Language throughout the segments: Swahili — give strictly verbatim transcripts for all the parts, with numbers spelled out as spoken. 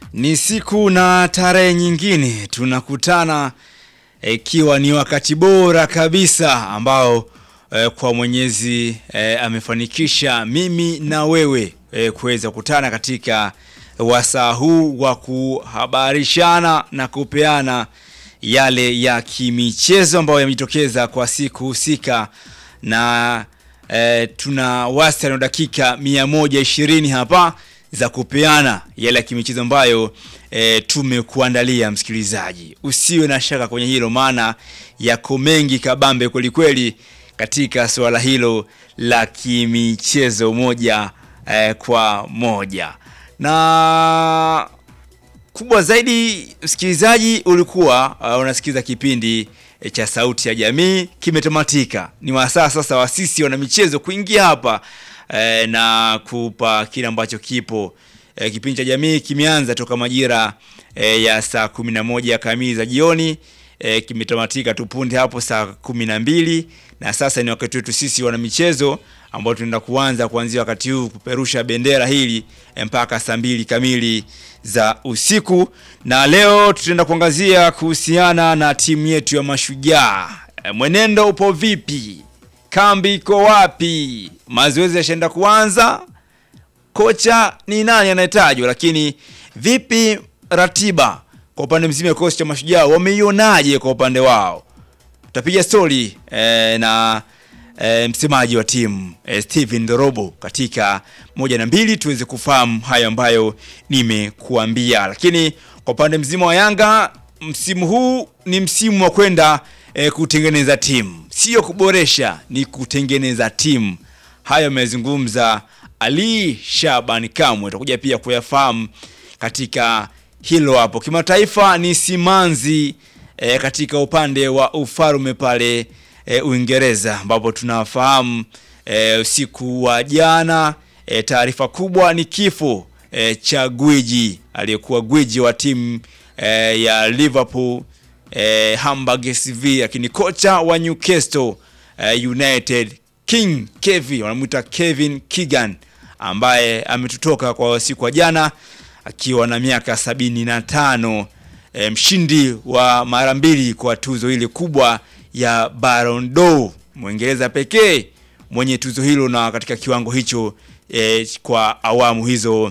Ni siku na tarehe nyingine tunakutana ikiwa e, ni wakati bora kabisa ambao e, kwa Mwenyezi e, amefanikisha mimi na wewe e, kuweza kukutana katika wasaa huu wa kuhabarishana na kupeana yale ya kimichezo ambayo yamejitokeza kwa siku husika, na e, tuna wastani dakika mia moja ishirini hapa za kupeana yale ya kimichezo ambayo e, tumekuandalia msikilizaji. Usiwe na shaka kwenye hilo, maana yako mengi kabambe kweli kweli katika swala hilo la kimichezo moja e, kwa moja. Na kubwa zaidi msikilizaji, ulikuwa uh, unasikiza kipindi e, cha Sauti ya Jamii kimetamatika. Ni wasaa sasa wa sisi wana michezo kuingia hapa e, na kupa kile ambacho kipo. E, kipindi cha Jamii kimeanza toka majira e, ya saa kumi na moja kamili za jioni, e, kimetamatika tupunde hapo saa kumi na mbili, na sasa ni wakati wetu sisi wana michezo ambao tunaenda kuanza kuanzia wakati huu kuperusha bendera hili mpaka saa mbili kamili za usiku. Na leo tutaenda kuangazia kuhusiana na timu yetu ya Mashujaa. E, mwenendo upo vipi? Kambi iko wapi? Mazoezi yashaenda kuanza? Kocha ni nani anayetajwa? Lakini vipi ratiba kwa upande mzima wa kocha cha Mashujaa, wameionaje kwa upande wao? Tutapiga story e, na e, msemaji wa timu e, Steven Ndorobo katika moja na mbili tuweze kufahamu hayo ambayo nimekuambia. Lakini kwa upande mzima wa Yanga, msimu huu ni msimu wa kwenda e, kutengeneza timu, sio kuboresha, ni kutengeneza timu. Hayo amezungumza Ali Shaban Kamwe, tutakuja pia kuyafahamu katika hilo hapo. Kimataifa ni simanzi e, katika upande wa ufarume pale e, Uingereza, ambapo tunafahamu e, usiku wa jana e, taarifa kubwa ni kifo e, cha gwiji aliyekuwa gwiji wa timu e, ya Liverpool e, Hamburg S V, lakini kocha wa Newcastle e, United King Kevin, wanamuita Kevin Keegan, ambaye ametutoka kwa siku wa jana akiwa na miaka sabini na tano, e, mshindi wa mara mbili kwa tuzo ile kubwa ya Ballon d'Or, Mwingereza pekee mwenye tuzo hilo, na katika kiwango hicho e, kwa awamu hizo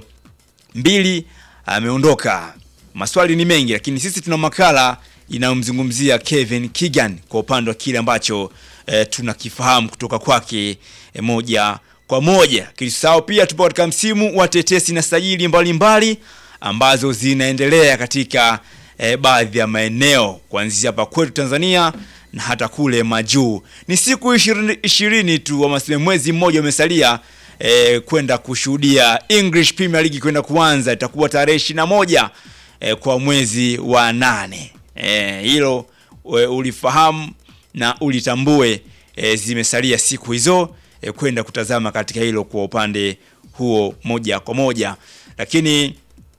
mbili ameondoka. Maswali ni mengi, lakini sisi tuna makala inayomzungumzia Kevin Keegan kwa upande wa kile ambacho e, tunakifahamu kutoka kwake e, moja kwa moja. Kisao pia tupo katika msimu wa tetesi na sajili mbalimbali mbali, ambazo zinaendelea katika e, baadhi ya maeneo kuanzia hapa kwetu Tanzania na hata kule majuu. Ni siku ishirini tu wa masimu, mwezi mmoja umesalia e, kwenda kushuhudia English Premier League kwenda kuanza. Itakuwa tarehe ishirini na moja e, kwa mwezi wa nane. E, hilo e, ulifahamu na ulitambue e, zimesalia siku hizo e, kwenda kutazama katika hilo kwa upande huo moja kwa moja. Lakini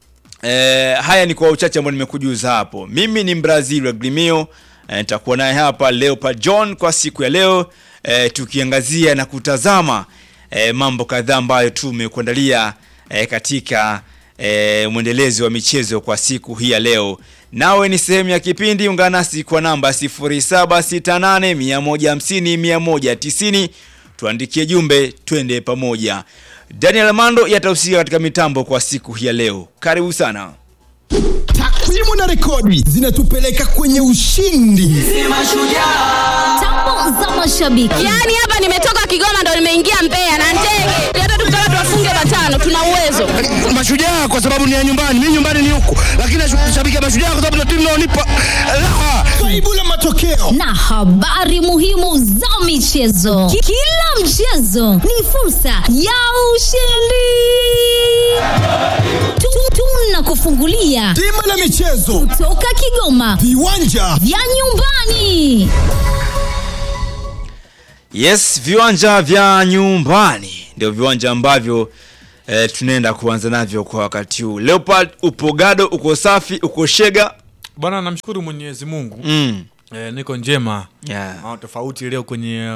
e, haya ni kwa uchache ambao nimekujuza hapo. Mimi ni Brazil wa Grimio, e, nitakuwa naye hapa Leopard John kwa siku ya leo e, tukiangazia na kutazama e, mambo kadhaa ambayo tumekuandalia e, katika e, mwendelezo wa michezo kwa siku hii ya leo. Nawe ni sehemu ya kipindi, ungana nasi kwa namba sifuri saba sita nane mia moja hamsini mia moja tisini, tuandikie jumbe twende pamoja. Daniel Mando yatahusika katika mitambo kwa siku hii ya leo. Karibu sana. Takwimu na rekodi zinatupeleka kwenye ushindi. Si Mashujaa. Tambo za mashabiki. Yaani hapa nimetoka Kigoma ndo nimeingia Mbeya na ndege. Hata tukitaka tuwafunge matano tuna uwezo. Mashujaa kwa sababu ni ya nyumbani, mimi nyumbani ni huko. Lakini nashabikia Mashujaa kwa sababu ndio timu inaonipa raha. Faibu la matokeo na habari muhimu za michezo. Kila mchezo ni fursa ya ushindi. Tunakufungulia Dimba la michezo kutoka Kigoma, viwanja vya nyumbani. Yes, viwanja vya nyumbani ndio viwanja ambavyo e, tunaenda kuanza navyo kwa wakati huu. Leopard, upo gado, uko safi, uko shega? Bwana, namshukuru Mwenyezi Mungu. Mm. E, niko njema. Yeah. Tofauti leo kwenye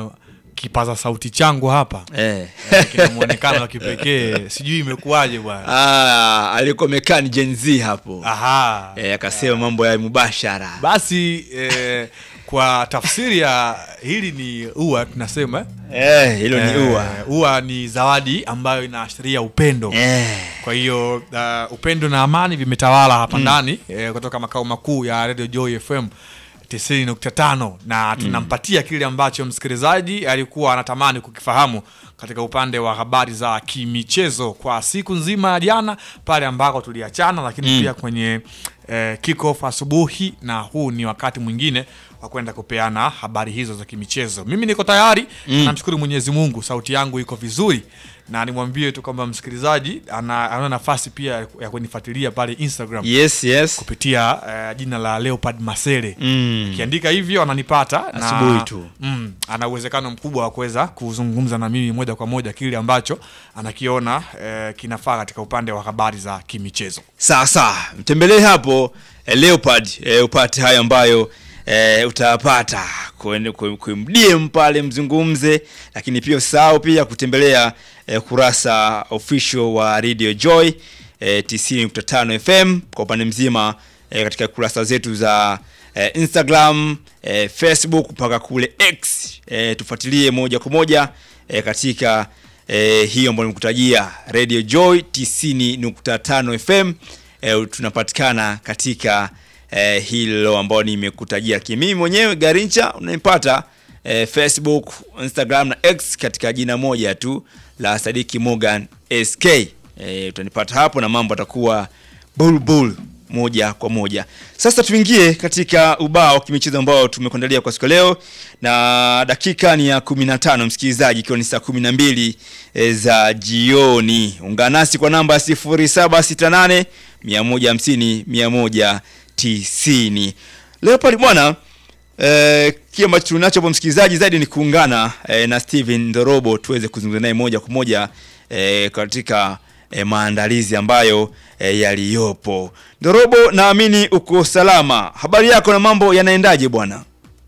kipaza sauti changu hapa eh eh, kina muonekano wa kipekee. Sijui imekuaje bwana. Ah, alikuwa mekani Gen Z hapo. Aha. Eh, akasema mambo ya mubashara. Basi eh, kwa tafsiri ya hili ni ua tunasema eh hilo eh, ni ua. Ua ni zawadi ambayo inaashiria upendo. Eh. Kwa hiyo uh, upendo na amani vimetawala hapa ndani mm. eh, kutoka makao makuu ya Radio Joy F M tisini nukta tano na tunampatia mm. kile ambacho msikilizaji alikuwa anatamani kukifahamu katika upande wa habari za kimichezo kwa siku nzima ya jana pale ambako tuliachana, lakini mm. pia kwenye eh, kick off asubuhi, na huu ni wakati mwingine wa kwenda kupeana habari hizo za kimichezo. Mimi niko tayari mm. namshukuru Mwenyezi Mungu, sauti yangu iko vizuri, na nimwambie tu kwamba msikilizaji ana, ana nafasi pia ya kunifuatilia pale Instagram. Yes, yes. Kupitia uh, jina la Leopard Masere. Mm. Kiandika hivyo ananipata asubuhi tu. Mm, ana uwezekano mkubwa wa kuweza kuzungumza na mimi moja kwa moja kile ambacho anakiona uh, kinafaa katika upande wa habari za kimichezo. Sasa mtembelee hapo eh, Leopard eh, upate hayo ambayo eh, utapata kwenye D M pale mzungumze, lakini pia usahau pia kutembelea eh, kurasa official wa Radio Joy eh, tisini nukta tano F M kwa upande mzima eh, katika kurasa zetu za eh, Instagram, eh, Facebook mpaka kule X. Eh, tufuatilie moja kwa moja eh, katika eh, hiyo ambayo nimekutajia Radio Joy tisini nukta tano F M. Eh, tunapatikana katika eh, hilo ambao nimekutajia. Kimi mwenyewe Garincha unanipata eh, Facebook, Instagram na X katika jina moja tu la Sadiki Morgan S K. Eh, utanipata hapo na mambo atakuwa bulbul moja kwa moja. Sasa tuingie katika ubao kimichezo ambao tumekuandalia kwa siku leo, na dakika ni ya kumi na tano msikilizaji, ikiwa ni saa kumi na mbili e, za jioni. Ungana nasi kwa namba sifuri saba sita nane mia moja hamsini mia moja tisini. Leo pale bwana eh kile ambacho tunacho hapo msikilizaji zaidi ni kuungana eh, na Steven Ndorobo tuweze kuzungumza naye moja kwa moja eh, katika E, maandalizi ambayo e, yaliyopo. Ndorobo, naamini uko salama. Habari yako na mambo yanaendaje bwana?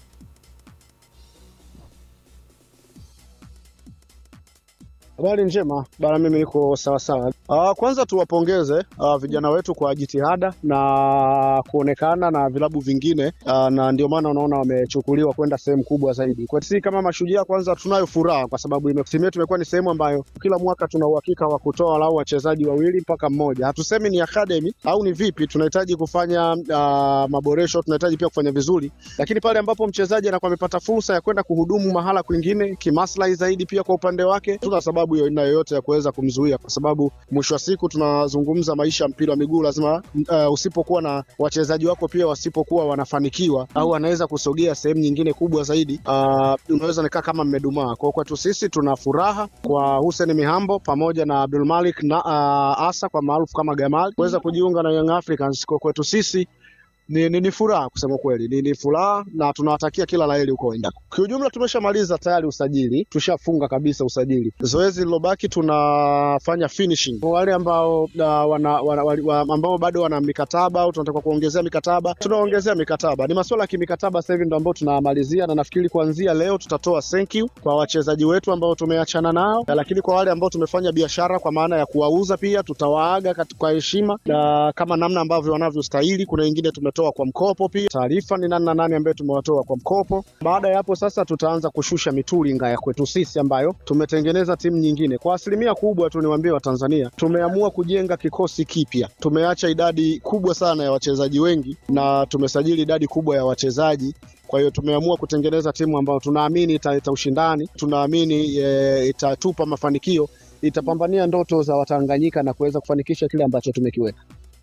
Habari njema, bana mimi niko sawa sawa. Uh, kwanza tuwapongeze uh, vijana wetu kwa jitihada na kuonekana na vilabu vingine uh, na ndio maana unaona wamechukuliwa kwenda sehemu kubwa zaidi. Kwa sisi kama Mashujaa kwanza tunayo furaha kwa sababu timu yetu imekuwa ni sehemu ambayo kila mwaka tuna uhakika wa kutoa walau wachezaji wawili mpaka mmoja. Hatusemi ni academy au ni vipi, tunahitaji kufanya uh, maboresho, tunahitaji pia kufanya vizuri. Lakini pale ambapo mchezaji anakuwa amepata fursa ya kwenda kuhudumu mahala kwingine kimaslahi zaidi pia kwa upande wake, tuna sababu hiyo ina yoyote ya kuweza kumzuia, kwa sababu mwisho wa siku tunazungumza maisha mpira wa miguu. Lazima uh, usipokuwa na wachezaji wako pia wasipokuwa wanafanikiwa au wanaweza kusogea sehemu nyingine kubwa zaidi, uh, unaweza nikaa kama mmedumaa. Kwa kwetu sisi tuna furaha kwa Hussein Mihambo pamoja na Abdul Malik na uh, Asa kwa maarufu kama Gamal kuweza kujiunga na Young Africans. Kwa kwetu sisi Ni, ni, ni furaha kusema kweli, ni, ni furaha na tunawatakia kila laheri huko endako. Kiujumla tumeshamaliza tayari usajili, tushafunga kabisa usajili. Zoezi lilobaki tunafanya finishing. Wale ambao uh, wana, wana, wana, ambao bado wana mikataba au tunataka kuongezea mikataba, tunaongezea mikataba. Ni masuala ya kimikataba sasa hivi ndio ambao tunamalizia, na nafikiri kuanzia leo tutatoa thank you kwa wachezaji wetu ambao tumeachana nao, lakini kwa wale ambao tumefanya biashara kwa maana ya kuwauza pia tutawaaga kwa heshima na kama namna ambavyo wanavyostahili. Kuna wengine tume toa kwa mkopo pia. Taarifa ni nani na nani ambaye tumewatoa kwa mkopo. Baada ya hapo sasa tutaanza kushusha mitulinga ya kwetu sisi ambayo tumetengeneza timu nyingine. Kwa asilimia kubwa tu niwaambie wa Tanzania, tumeamua kujenga kikosi kipya. Tumeacha idadi kubwa sana ya wachezaji wengi na tumesajili idadi kubwa ya wachezaji. Kwa hiyo tumeamua kutengeneza timu ambayo tunaamini italeta ushindani, tunaamini e, itatupa mafanikio, itapambania ndoto za Watanganyika na kuweza kufanikisha kile ambacho tumekiweka.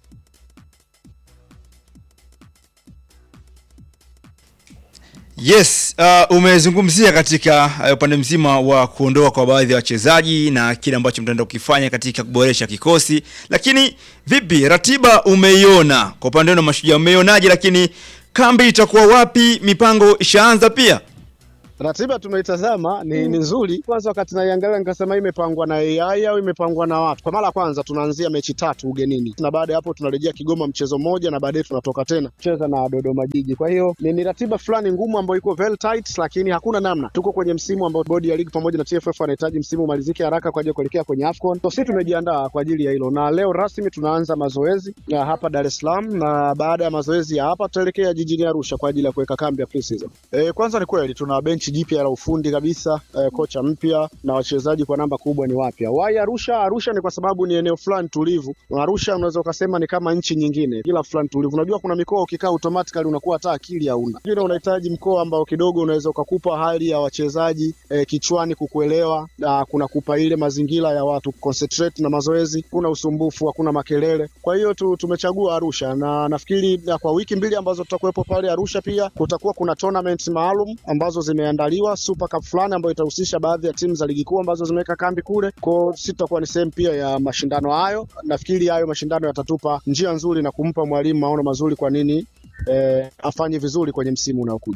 Yes, uh, umezungumzia katika upande uh, mzima wa kuondoa kwa baadhi ya wachezaji na kile ambacho mtaenda kukifanya katika kuboresha kikosi. Lakini vipi ratiba umeiona? Kwa upande wa Mashujaa umeionaje, lakini kambi itakuwa wapi? Mipango ishaanza pia? Ratiba tumeitazama ni, ni nzuri. Kwanza wakati naiangalia nikasema imepangwa na A I au imepangwa na watu. Kwa mara ya kwanza tunaanzia mechi tatu ugenini, na baada ya hapo tunarejea Kigoma mchezo mmoja, na baadaye tunatoka tena kucheza na Dodoma Jiji. Kwa hiyo ni, ni ratiba fulani ngumu ambayo iko very tight, lakini hakuna namna. Tuko kwenye msimu ambao bodi ya ligi pamoja na T F F wanahitaji msimu umalizike haraka kwa ajili ya kuelekea kwenye AFCON. So sisi tumejiandaa kwa ajili ya hilo, na leo rasmi tunaanza mazoezi ya hapa Dar es Salaam, na baada ya mazoezi ya hapa tutaelekea jijini Arusha kwa ajili ya kuweka kambi ya pre-season. E, kwanza ni kweli tuna benchi jipya la ufundi kabisa, e, kocha mpya na wachezaji kwa namba kubwa ni wapya. Why Arusha? Arusha ni kwa sababu ni eneo fulani tulivu. Arusha unaweza ukasema ni kama nchi nyingine, kila fulani tulivu. Unajua kuna mikoa ukikaa automatically unakuwa hata akili hauna. Lakini unahitaji mkoa ambao kidogo unaweza ukakupa hali ya wachezaji e, kichwani kukuelewa, na kuna kupa ile mazingira ya watu concentrate na mazoezi, kuna usumbufu, hakuna makelele. Kwa hiyo tu, tumechagua Arusha, na nafikiri ya kwa wiki mbili ambazo tutakuwepo pale Arusha pia kutakuwa kuna tournament maalum ambazo zimeandaliwa, Super Cup fulani ambayo itahusisha baadhi ya timu za ligi kuu ambazo zimeweka kambi kule. Kwa sisi tutakuwa ni sehemu pia ya mashindano hayo. Nafikiri hayo mashindano yatatupa njia nzuri na kumpa mwalimu maono mazuri kwa nini eh, afanye vizuri kwenye msimu unaokuja.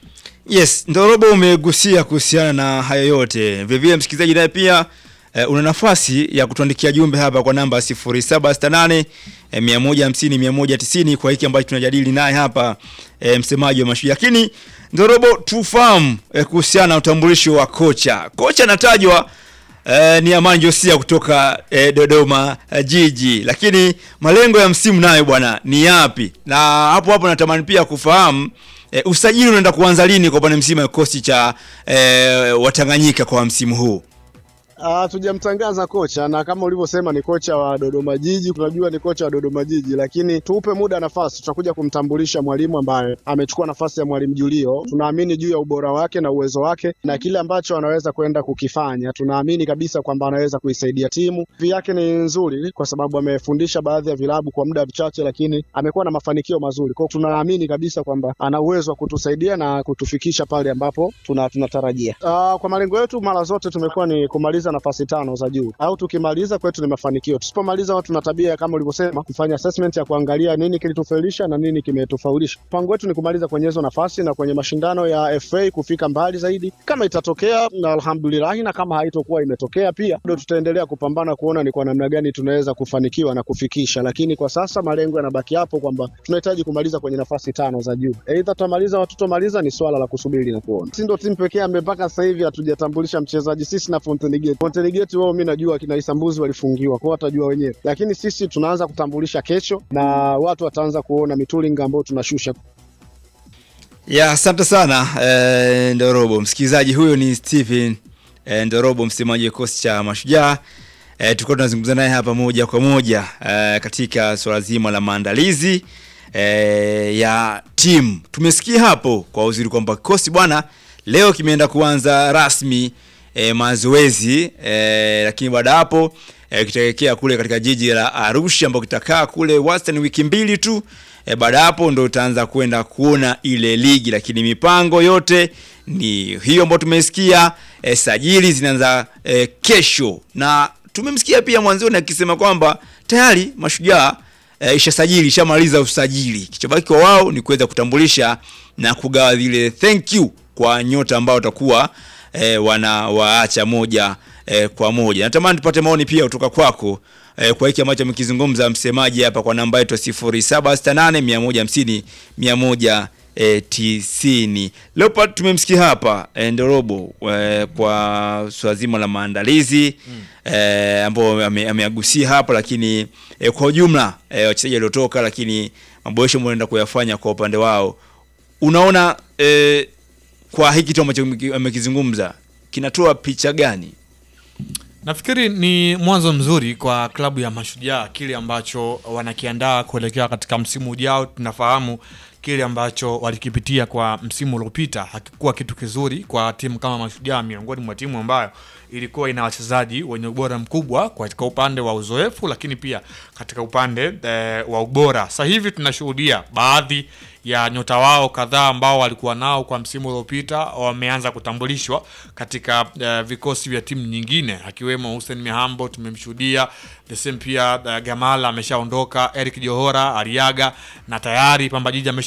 Yes, Ndorobo umegusia kuhusiana na hayo yote. Vivyo msikilizaji naye pia Uh, una nafasi ya kutuandikia jumbe hapa kwa namba sifuri saba sita nane mia moja hamsini mia moja tisini kwa hiki ambacho tunajadili naye hapa uh, msemaji wa Mashujaa. Lakini Ndorobo tufahamu uh, kuhusiana na utambulisho wa kocha. Kocha anatajwa uh, ni Amani Josia kutoka uh, Dodoma uh, Jiji. Lakini malengo ya msimu nayo bwana ni yapi? Na hapo hapo natamani pia kufahamu uh, usajili unaenda kuanza lini kwa upande msimu wa kikosi cha uh, Watanganyika kwa msimu huu? Ah, tujamtangaza kocha, na kama ulivyosema ni kocha wa Dodoma Jiji, tunajua ni kocha wa Dodoma Jiji, lakini tuupe muda nafasi, tutakuja kumtambulisha mwalimu ambaye amechukua nafasi ya mwalimu Julio. Tunaamini juu ya ubora wake na uwezo wake na kile ambacho anaweza kwenda kukifanya. Tunaamini kabisa kwamba anaweza kuisaidia timu. Vi yake ni nzuri kwa sababu amefundisha baadhi ya vilabu kwa muda mchache, lakini amekuwa na mafanikio mazuri. Kwa hiyo tunaamini kabisa kwamba ana uwezo wa kutusaidia na kutufikisha pale ambapo tuna tunatarajia. Ah, kwa malengo yetu mara zote tumekuwa ni kumaliza nafasi tano za juu, au tukimaliza kwetu ni mafanikio. Tusipomaliza watu na tabia kama ulivyosema kufanya assessment ya kuangalia nini kilitufelisha na nini kimetufaulisha. Mpango wetu ni kumaliza kwenye hizo nafasi na kwenye mashindano ya F A kufika mbali zaidi. Kama itatokea na alhamdulillah, na kama haitokuwa imetokea pia ndio tutaendelea kupambana kuona ni kwa namna gani tunaweza kufanikiwa na kufikisha, lakini kwa sasa malengo yanabaki hapo kwamba tunahitaji kumaliza kwenye nafasi tano za juu. Aidha tutamaliza au tutomaliza ni swala la kusubiri na kuona. Sisi ndio timu pekee ambaye mpaka sasa hivi hatujatambulisha mchezaji, sisi na Fountain Gate. Fountain Gate wao mimi najua kina Isambuzi walifungiwa, kwa watajua wenyewe. Lakini sisi tunaanza kutambulisha kesho na watu wataanza kuona mitulinga ambayo tunashusha. Ya, asante sana e, Ndorobo. Msikilizaji, huyo ni Steven e, Ndorobo, msemaji wa kikosi cha Mashujaa. E, tulikuwa tunazungumza naye hapa moja kwa moja e, katika swala zima la maandalizi e, ya timu. Tumesikia hapo kwa uzuri kwamba kikosi bwana leo kimeenda kuanza rasmi E, mazoezi e, lakini baada hapo e, kitaelekea kule katika jiji la Arusha ambapo kitakaa kule wastani wiki mbili tu. E, baada hapo ndo utaanza kwenda kuona ile ligi, lakini mipango yote ni hiyo ambayo tumesikia. E, sajili zinaanza e, kesho, na tumemsikia pia mwanzoni akisema kwamba tayari Mashujaa e, ishasajili, ishamaliza usajili. Kichobaki kwa wao ni kuweza kutambulisha na kugawa zile thank you kwa nyota ambao watakuwa E, wana waacha moja e, kwa moja. Natamani tupate maoni pia kutoka kwako e, kwa hiki ambacho mkizungumza msemaji hapa kwa namba yetu sifuri saba sita nane mia moja hamsini mia moja tisini. Leo tumemsikia hapa e, Ndorobo e, kwa swala zima la maandalizi mm. e, ambao ameagusia hapa, lakini e, kwa ujumla e, wachezaji waliotoka, lakini maboresho wanaenda kuyafanya kwa upande wao. Unaona e, kwa hiki tu ambacho amekizungumza kinatoa picha gani? Nafikiri ni mwanzo mzuri kwa klabu ya Mashujaa, kile ambacho wanakiandaa kuelekea katika msimu ujao. Tunafahamu kile ambacho walikipitia kwa msimu uliopita hakikuwa kitu kizuri kwa timu kama Mashujaa, miongoni mwa timu ambayo ilikuwa ina wachezaji wenye ubora mkubwa katika upande wa uzoefu, lakini pia katika upande e, wa ubora. Sasa hivi tunashuhudia baadhi ya nyota wao kadhaa ambao walikuwa nao kwa msimu uliopita wameanza kutambulishwa katika uh, vikosi vya timu nyingine, akiwemo Hussein Mihambo tumemshuhudia, the same pia uh, Gamala ameshaondoka, Eric Johora aliaga, na tayari Pamba Jiji amesha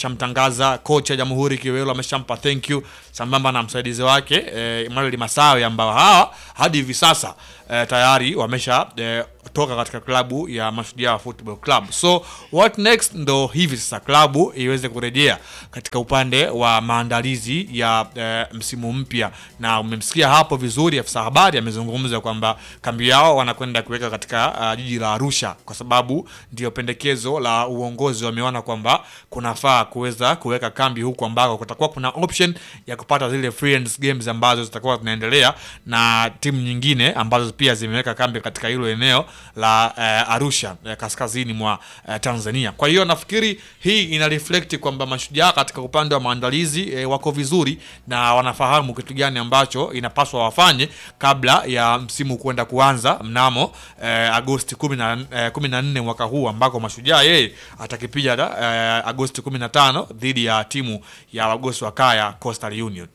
ameshamtangaza kocha Jamhuri Kiwelo, ameshampa thank you sambamba na msaidizi wake eh, Emmanuel Masawe, ambao hawa hadi hivi sasa eh, tayari wamesha eh, toka katika klabu ya Mashujaa Football Club. So what next, ndo hivi sasa klabu iweze kurejea katika upande wa maandalizi ya eh, msimu mpya, na umemsikia hapo vizuri afisa habari amezungumza kwamba kambi yao wanakwenda kuweka katika uh, jiji la Arusha, kwa sababu ndio pendekezo la uongozi, wameona kwamba kunafaa kuweza kuweka kambi huko ambako kutakuwa kuna option ya kupata zile friends games ambazo zitakuwa zinaendelea na timu nyingine ambazo pia zimeweka kambi katika hilo eneo la uh, Arusha uh, kaskazini mwa uh, Tanzania. Kwa hiyo nafikiri hii ina reflect kwamba Mashujaa katika upande wa maandalizi uh, wako vizuri na wanafahamu kitu gani ambacho inapaswa wafanye kabla ya msimu kwenda kuanza mnamo uh, Agosti kumi na nne mwaka huu, ambako Mashujaa yeye atakipiga uh, Agosti kumi na tano dhidi ya timu ya Wagosi wa Kaya Coastal Union.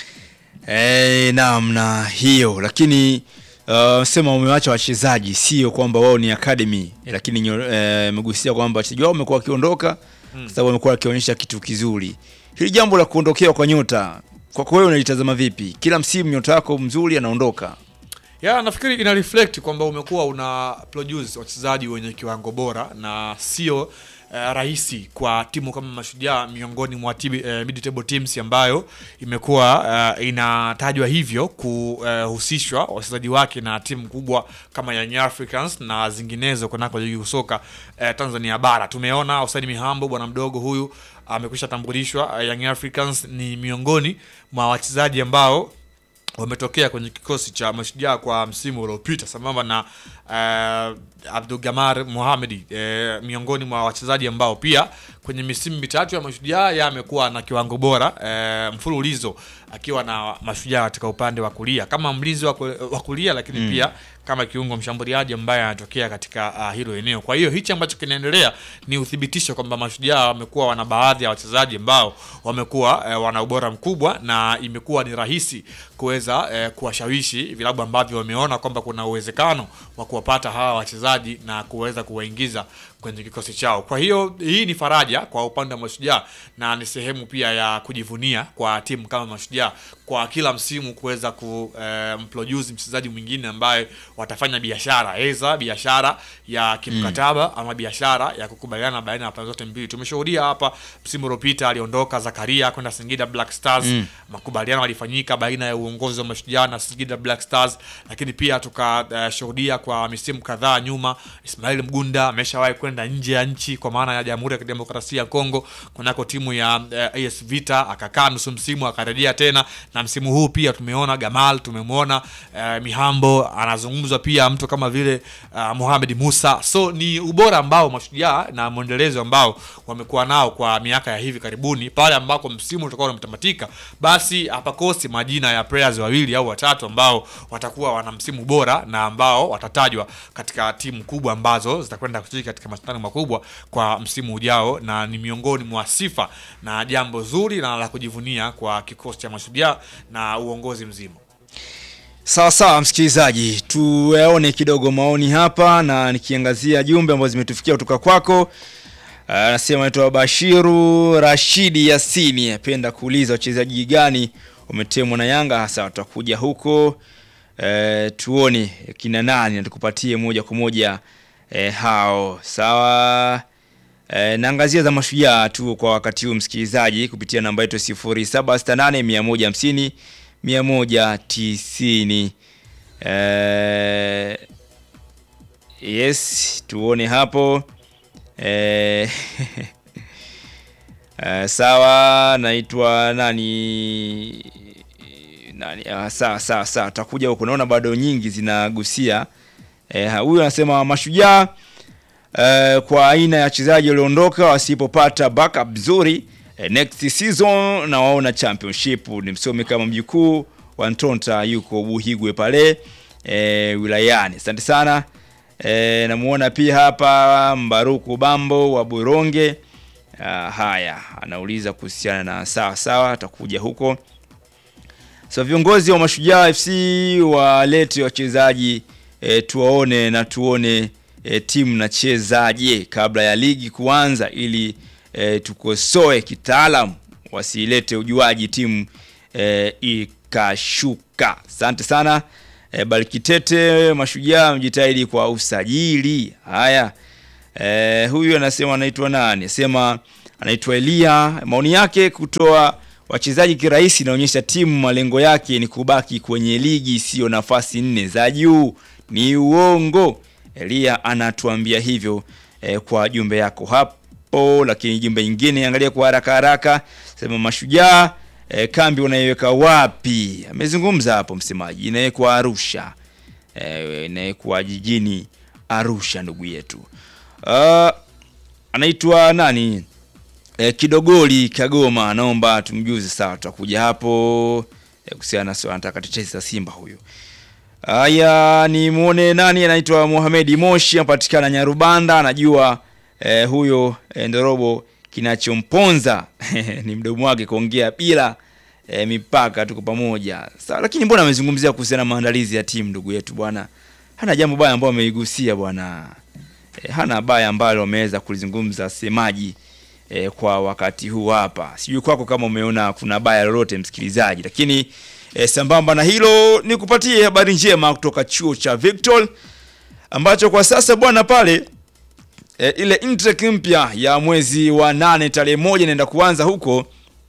Eh, naam, na hiyo lakini Uh, sema umewacha wachezaji, sio kwamba wao ni academy, lakini umegusia eh, kwamba wachezaji wao wamekuwa wakiondoka hmm. sababu wamekuwa wakionyesha kitu kizuri. Hili jambo la kuondokea kwa nyota, kwa kwa wewe unalitazama vipi? Kila msimu nyota yako mzuri anaondoka. Ya, nafikiri ina reflect kwamba umekuwa una produce wachezaji wenye kiwango bora, na sio Uh, rahisi kwa timu kama Mashujaa miongoni mwa uh, mid table teams ambayo imekuwa uh, inatajwa hivyo kuhusishwa uh, wachezaji wake na timu kubwa kama Young Africans na zinginezo kunako ligi soka uh, Tanzania bara. Tumeona Hussein Mihambo, bwana mdogo huyu amekwisha uh, tambulishwa uh, Young Africans ni miongoni mwa wachezaji ambao wametokea kwenye kikosi cha Mashujaa kwa msimu uliopita, sambamba na uh, Abdul Gamar Mohamed eh, miongoni mwa wachezaji ambao pia kwenye misimu mitatu ya Mashujaa yamekuwa na kiwango bora eh, mfululizo akiwa na Mashujaa katika upande wa kulia kama mlinzi wa kulia, lakini mm. pia kama kiungo mshambuliaji ambaye anatokea katika uh, hilo eneo. Kwa hiyo hichi ambacho kinaendelea ni uthibitisho kwamba Mashujaa wamekuwa wana baadhi ya wachezaji ambao wamekuwa eh, wana ubora mkubwa, na imekuwa ni rahisi kuweza eh, kuwashawishi vilabu ambavyo wameona kwamba kuna uwezekano wa kuwapata hawa wachezaji na kuweza kuwaingiza kwenye kikosi chao. Kwa hiyo hii ni faraja kwa upande wa Mashujaa, na ni sehemu pia ya kujivunia kwa timu kama Mashujaa kwa kila msimu kuweza kumproduce um, mchezaji mwingine ambaye watafanya biashara, aidha biashara ya kimkataba mm. ama biashara ya kukubaliana baina ya pande zote mbili. Tumeshuhudia hapa msimu uliopita aliondoka Zakaria kwenda Singida Black Stars, mm. makubaliano yalifanyika baina ya uongozi wa Mashujaa na Singida Black Stars, lakini pia tukashuhudia uh, kwa misimu kadhaa nyuma Ismail Mgunda ameshawahi kwenda nje ya nchi kwa maana ya Jamhuri ya Kidemokrasia ya Kongo kunako timu ya uh, A S Vita, akakaa nusu msimu akarejea tena, na msimu huu pia tumeona Gamal, tumemwona uh, Mihambo, anazungumzwa pia mtu kama vile uh, Mohamed Musa. So ni ubora ambao Mashujaa na mwendelezo ambao wamekuwa nao kwa miaka ya hivi karibuni. Pale ambako msimu utakuwa unatamatika, basi hapakosi majina ya players wawili au watatu ambao watakuwa wana msimu bora na ambao watatajwa katika timu kubwa ambazo zitakwenda kushiriki katika mashindano makubwa kwa msimu ujao, na ni miongoni mwa sifa na jambo zuri na la kujivunia kwa kikosi cha Mashujaa na uongozi mzima. Sawa sawa msikilizaji, tuone kidogo maoni hapa, na nikiangazia jumbe ambazo zimetufikia kutoka kwako. Anasema anaitwa Bashiru Rashidi Yasini, apenda kuuliza wachezaji gani umetemwa na Yanga hasa watakuja huko. E, tuone kina nani na tukupatie moja kwa moja e, hao. Sawa. E, naangazia za Mashujaa tu kwa wakati huu msikilizaji kupitia namba yetu sifuri saba sita nane mia moja hamsini mia moja tisini. E, yes, tuone hapo. E, e, sawa, naitwa nani nani ah, sawa sawa sawa tutakuja huko, naona bado nyingi zinagusia. Eh, huyu anasema Mashujaa eh, kwa aina ya wachezaji walioondoka wasipopata backup nzuri eh, next season na waona championship. Ni msomi kama mjukuu wa Ntonta yuko Buhigwe pale eh, wilayani. Asante sana. Eh, namuona pia hapa Mbaruku Bambo wa Buronge. Ah, haya anauliza kuhusiana na sawa sawa atakuja huko. So viongozi wa Mashujaa F C walete wachezaji e, tuwaone na tuone e, timu na chezaje kabla ya ligi kuanza ili e, tukosoe kitaalam, wasilete ujuaji timu e, ikashuka. Asante sana. E, Balikitete Mashujaa mjitahidi kwa usajili. Haya. E, huyu anasema anaitwa nani? Anasema anaitwa Elia. Maoni yake, kutoa wachezaji kirahisi inaonyesha timu malengo yake ni kubaki kwenye ligi sio nafasi nne za juu. Ni uongo. Elia anatuambia hivyo e, kwa jumbe yako hapo. Lakini jumbe nyingine angalia kwa haraka haraka. Sema Mashujaa e, kambi unaiweka wapi? Amezungumza hapo msemaji. Inawekwa Arusha. E, inawekwa jijini Arusha ndugu yetu. Uh, anaitwa nani? E, Kidogoli Kagoma, naomba tumjuze. Sawa, tutakuja hapo e, kuhusiana na anataka tetesi za Simba huyo. Haya, ni muone nani anaitwa Mohamed Moshi, anapatikana Nyarubanda. Anajua e, huyo e, Ndorobo kinachomponza ni mdomo wake kuongea bila e, mipaka, tuko pamoja. Sawa, lakini mbona amezungumzia kuhusiana na maandalizi ya timu ndugu yetu bwana? Hana jambo baya ambalo ameigusia bwana. E, hana baya ambalo ameweza kulizungumza semaji e, kwa wakati huu hapa. Sijui kwako kama umeona kuna baya lolote msikilizaji, lakini e, sambamba na hilo ni kupatie habari njema kutoka chuo cha Victor ambacho kwa sasa bwana pale e, ile intake mpya ya mwezi wa nane tarehe moja inaenda kuanza huko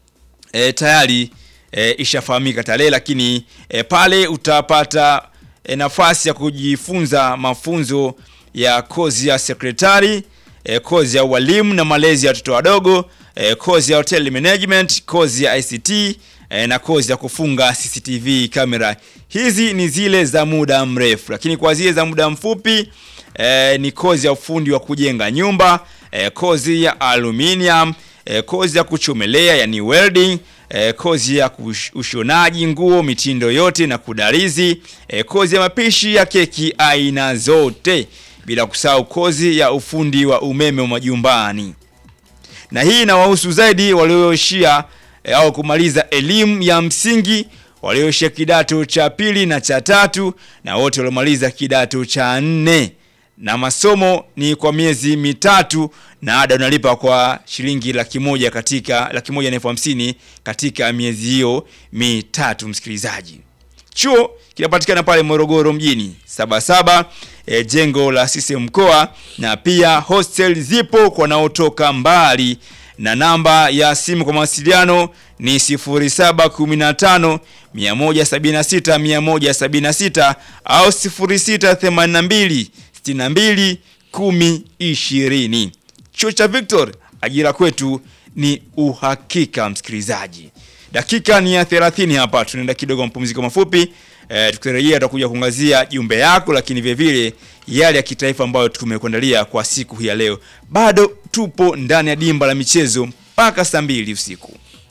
e, tayari e, ishafahamika tarehe, lakini e, pale utapata e, nafasi ya kujifunza mafunzo ya kozi ya sekretari, e, kozi ya walimu na malezi ya watoto wadogo, e, kozi ya hotel management, kozi ya I C T e, na kozi ya kufunga C C T V kamera. Hizi ni zile za muda mrefu, lakini kwa zile za muda mfupi e, ni kozi ya ufundi wa kujenga nyumba, e, kozi ya aluminium, e, kozi ya kuchomelea yani welding, e, kozi ya ushonaji nguo mitindo yote na kudarizi, e, kozi ya mapishi ya keki aina zote, bila kusahau kozi ya ufundi wa umeme wa majumbani. Na hii inawahusu zaidi walioishia e, au kumaliza elimu ya msingi, walioishia kidato cha pili na cha tatu, na wote waliomaliza kidato cha nne. Na masomo ni kwa miezi mitatu na ada unalipa kwa shilingi laki moja katika laki moja na elfu hamsini katika miezi hiyo mitatu msikilizaji. Chuo kinapatikana pale Morogoro mjini Sabasaba, e, jengo la sisi mkoa, na pia hostel zipo kwa naotoka mbali. Na namba ya simu kwa mawasiliano ni sifuri saba kumi na tano mia moja sabini na sita mia moja sabini na sita au sifuri sita themanini na mbili sitini na mbili kumi ishirini. Chuo cha Victor, ajira kwetu ni uhakika msikilizaji. Dakika ni ya thelathini hapa, tunaenda kidogo mpumziko mafupi. E, tukirejea tutakuja kuangazia jumbe yako, lakini vile vile yale ya kitaifa ambayo tumekuandalia kwa siku hii ya leo. Bado tupo ndani ya dimba la michezo mpaka saa mbili usiku.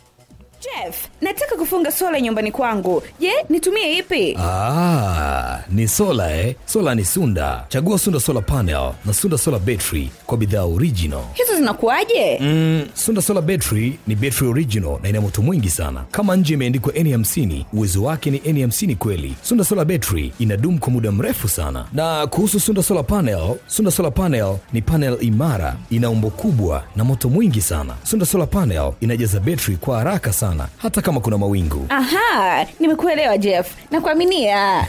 Jeff, nataka kufunga sola nyumbani kwangu. Je, nitumie ipi? Ah, ni sola eh. Sola ni Sunda. Chagua Sunda Solar Panel na Sunda Solar Battery kwa bidhaa original. Hizo zinakuaje? Mm, Sunda Solar Battery ni battery original na ina moto mwingi sana. Kama nje imeandikwa N hamsini, uwezo wake ni N hamsini kweli. Sunda Solar Battery inadumu kwa muda mrefu sana. Na kuhusu Sunda Solar Panel, Sunda Solar Panel ni panel imara, ina umbo kubwa na moto mwingi sana. Sunda Solar Panel inajaza battery kwa haraka sana hata kama kuna mawingu. Aha, nimekuelewa Jeff. Nakuaminia.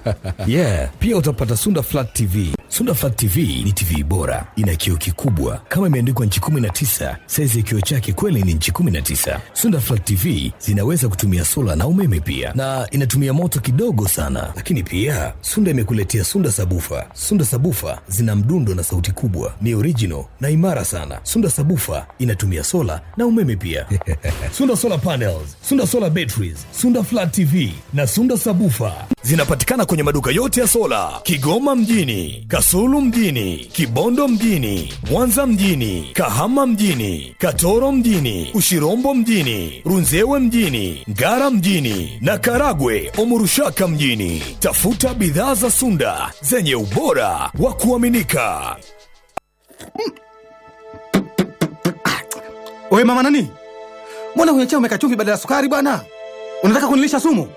Yeah, pia utapata Sunda Flat T V. Sunda Flat T V ni T V bora, ina kioo kikubwa kama imeandikwa inchi kumi na tisa. Size ya kioo chake kweli ni inchi kumi na tisa. Sunda Flat T V zinaweza kutumia sola na umeme pia, na inatumia moto kidogo sana. Lakini pia Sunda imekuletea Sunda Sabufa. Sunda Sabufa zina mdundo na sauti kubwa, ni original na imara sana. Sunda Sabufa inatumia sola na umeme pia. Sunda Solar Panels, Sunda Solar Batteries, Sunda Flat T V na Sunda Sabufa zinapatikana kwenye maduka yote ya sola Kigoma mjini, Kasulu mjini, Kibondo mjini, Mwanza mjini, Kahama mjini, Katoro mjini, Ushirombo mjini, Runzewe mjini, Ngara mjini na Karagwe Omurushaka mjini. Tafuta bidhaa za Sunda zenye ubora wa kuaminika. Oe mama nani? Mbona kwenye chai umeweka chumvi badala ya sukari bwana? Unataka kunilisha sumu?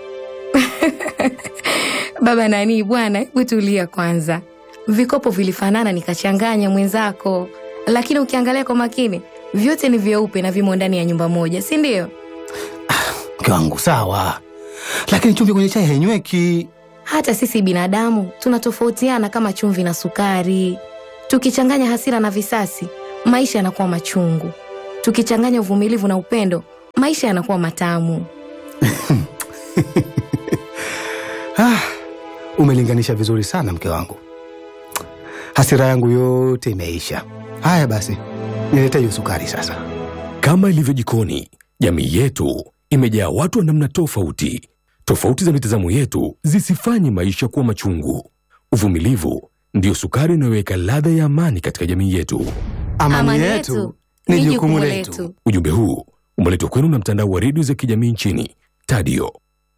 Baba nani bwana, hebu tulia kwanza. Vikopo vilifanana nikachanganya mwenzako, lakini ukiangalia kwa makini vyote ni vyeupe na vimo ndani ya nyumba moja, si ndio? Mke wangu sawa, lakini chumvi kwenye chai hainyweki. Hata sisi binadamu tunatofautiana kama chumvi na sukari. Tukichanganya hasira na visasi, maisha yanakuwa machungu. Tukichanganya uvumilivu na upendo, maisha yanakuwa matamu. Ah, umelinganisha vizuri sana mke wangu. Hasira yangu yote imeisha. Haya basi, nilete hiyo sukari sasa. Kama ilivyo jikoni, jamii yetu imejaa watu wa namna tofauti. Tofauti za mitazamo yetu zisifanye maisha kuwa machungu. Uvumilivu ndio sukari inayoweka ladha ya amani katika jamii yetu. Amani, amani yetu ni jukumu letu. Ujumbe huu umeletwa kwenu na mtandao wa redio za kijamii nchini Tadio.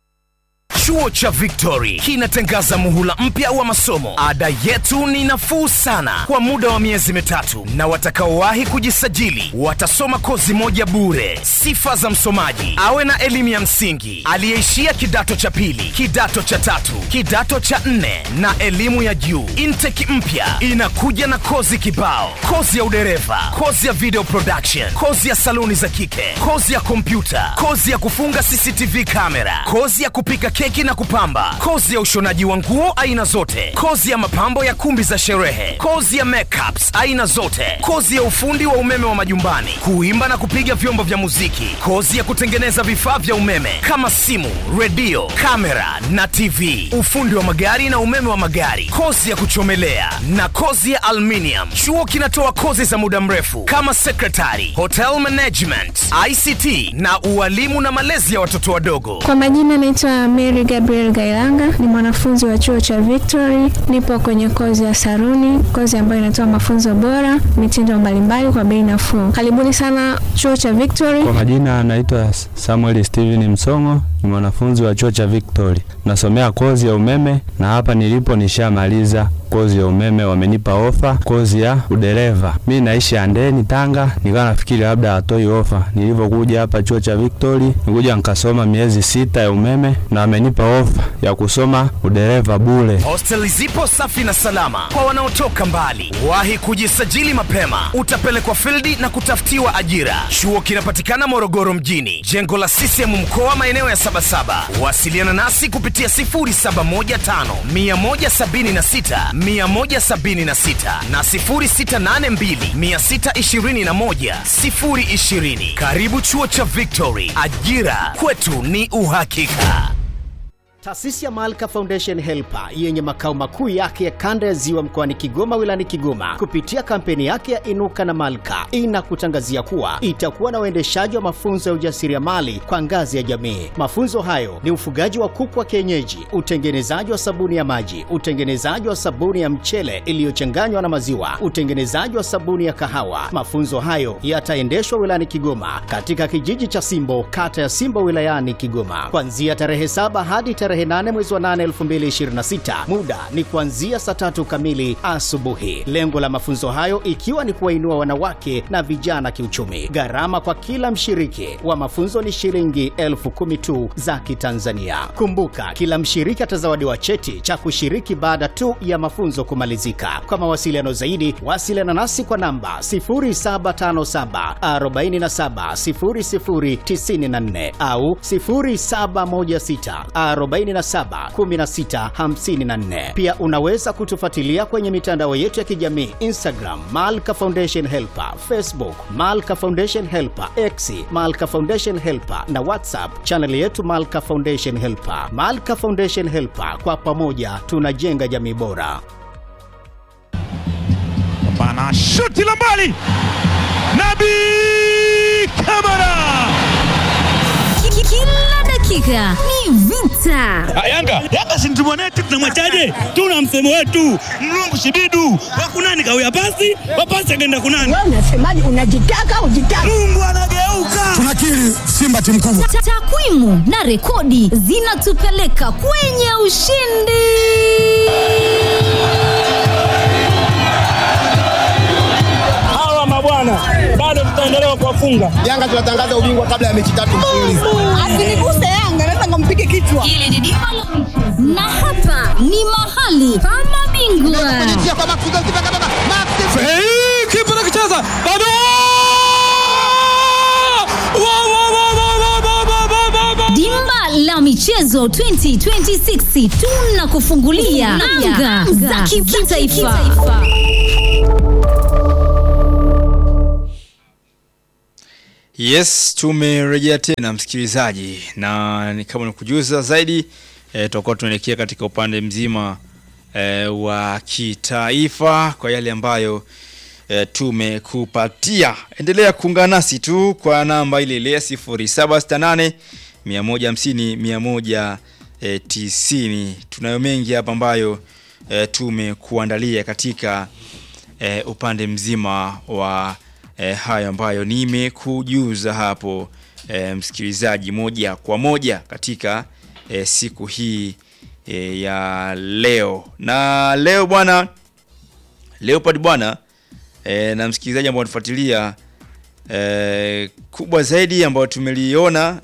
Chuo cha Victory kinatangaza muhula mpya wa masomo. Ada yetu ni nafuu sana kwa muda wa miezi mitatu, na watakaowahi kujisajili watasoma kozi moja bure. Sifa za msomaji: awe na elimu ya msingi, aliyeishia kidato cha pili, kidato cha tatu, kidato cha nne na elimu ya juu. Intake mpya inakuja na kozi kibao: kozi ya udereva, kozi ya video production, kozi ya saluni za kike, kozi ya kompyuta, kozi ya kufunga C C T V kamera, kozi ya kupika keki na kupamba, kozi ya ushonaji wa nguo aina zote, kozi ya mapambo ya kumbi za sherehe, kozi ya makeups aina zote, kozi ya ufundi wa umeme wa majumbani, kuimba na kupiga vyombo vya muziki, kozi ya kutengeneza vifaa vya umeme kama simu, redio, kamera na T V, ufundi wa magari na umeme wa magari, kozi ya kuchomelea na kozi ya aluminium. Chuo kinatoa kozi za muda mrefu kama secretary, hotel management, I C T na ualimu na malezi ya watoto wadogo. Kwa majina naitwa Mary Gabriel Gailanga, ni mwanafunzi wa chuo cha Victory. Nipo kwenye kozi ya saruni, kozi ambayo inatoa mafunzo bora, mitindo mbalimbali kwa bei nafuu. Karibuni sana chuo cha Victory. Kwa majina anaitwa Samuel Steven Msongo, ni mwanafunzi wa chuo cha Victory. Nasomea kozi ya umeme na hapa nilipo nishamaliza kozi ya umeme, wamenipa ofa kozi ya udereva. Mimi naishi Andeni Tanga, nikawa nafikiri labda atoi ofa. Nilipokuja hapa chuo cha Victory, nikuja nikasoma miezi sita ya umeme na wamenipa ofa ya kusoma udereva bure. Hosteli zipo safi na salama kwa wanaotoka mbali. Wahi kujisajili mapema, utapelekwa fieldi na kutafutiwa ajira. Chuo kinapatikana Morogoro mjini, jengo la C C M mkoa, maeneo ya Sabasaba. Wasiliana nasi kupitia sifuri saba moja tano, mia moja sabini na sita, mia moja sabini na sita na sifuri sita nane mbili, mia sita ishirini na moja, sifuri ishirini. Karibu chuo cha Victory, ajira kwetu ni uhakika. Taasisi ya Malka Foundation Helper yenye makao makuu yake ya kanda ya Ziwa mkoani Kigoma wilayani Kigoma kupitia kampeni yake ya Inuka na Malka inakutangazia kuwa itakuwa na uendeshaji wa mafunzo ya ujasiriamali kwa ngazi ya jamii. Mafunzo hayo ni ufugaji wa kuku wa kienyeji, utengenezaji wa sabuni ya maji, utengenezaji wa sabuni ya mchele iliyochanganywa na maziwa, utengenezaji wa sabuni ya kahawa. Mafunzo hayo yataendeshwa wilayani Kigoma katika kijiji cha Simbo, kata ya Simbo wilayani Kigoma, kuanzia tarehe saba hadi tarehe nane mwezi wa nane elfu mbili ishirini na sita. Muda ni kuanzia saa tatu kamili asubuhi. Lengo la mafunzo hayo ikiwa ni kuwainua wanawake na vijana kiuchumi. Gharama kwa kila mshiriki wa mafunzo ni shilingi elfu kumi tu za Kitanzania. Kumbuka, kila mshiriki atazawadiwa cheti cha kushiriki baada tu ya mafunzo kumalizika. Kwa mawasiliano zaidi, wasiliana nasi kwa namba sifuri saba tano saba, arobaini na saba, sifuri sifuri tisini na nne au sifuri saba moja sita, arobaini na saba, kumi na sita, hamsini na nne. Pia unaweza kutufuatilia kwenye mitandao yetu ya kijamii: Instagram Malka Foundation Helper, Facebook Malka Foundation Helper, X Malka Foundation Helper na WhatsApp channel yetu Malka Foundation Helper. Malka Foundation Helper, kwa pamoja tunajenga jamii bora. Bana shuti la mbali, Nabi Kamara. Kila dakika ni vita. Yanga, Yanga si mtu mwanetu, tunamwachaje? Tuna msemo wetu, mlungu shibidu, wakunani kawia pasi, wapasi akaenda kunani. Wewe unasemaje? Unajitaka ujitaka. Mungu anageuka. Tunakiri Simba timu kubwa. Takwimu na rekodi zinatupeleka kwenye ushindi. Hawa mabwana bado tutaendelea kuwafunga. Yanga tunatangaza ubingwa kabla ya mechi tatu mfululizo. Asiniguse Yanga, naweza ngampige kichwa. Ile ni dimalo. Na hapa ni mahali pa mabingwa. Kwa Maxi Goalkeeper kama Maxi. Hey, kipa anakicheza. Bado! michezo twenty twenty-six tunakufungulia anga za kitaifa. Yes, tumerejea tena msikilizaji, na ni kama nikujuza zaidi e, tutakuwa tunaelekea katika upande mzima e, wa kitaifa kwa yale ambayo e, tumekupatia. Endelea kuungana nasi tu kwa namba ile ile sifuri saba sita nane mia moja hamsini mia moja tisini. Tunayo mengi hapa ambayo e, tumekuandalia katika e, upande mzima wa E, hayo ambayo nimekujuza hapo e, msikilizaji, moja kwa moja katika e, siku hii e, ya leo. Na leo bwana, Leopard bwana e, na msikilizaji ambao wanafuatilia e, kubwa zaidi ambayo tumeliona